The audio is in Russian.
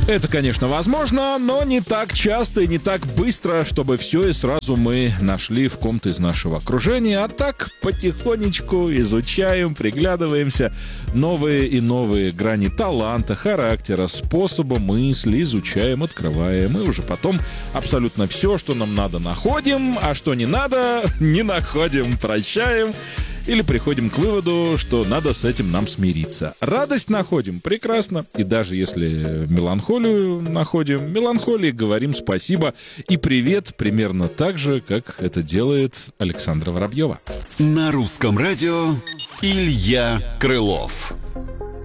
Это, конечно, возможно, но не так часто и не так быстро, чтобы все и сразу мы нашли в ком-то из нашего окружения, а так потихонечку изучаем, приглядываемся, новые и новые грани таланта, характера, способа мысли изучаем, открываем, и уже потом абсолютно все, что нам надо, находим, а что не надо, не находим, прощаем. Или приходим к выводу, что надо с этим нам смириться. Радость находим, прекрасно. И даже если меланхолию находим, меланхолии говорим спасибо и привет примерно так же, как это делает Александра Воробьева. На русском радио Илья Крылов.